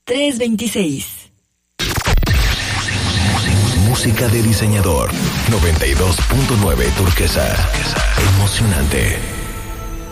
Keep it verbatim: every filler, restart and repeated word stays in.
tres veintiséis. Música de diseñador. noventa y dos punto nueve Turquesa. Emocionante.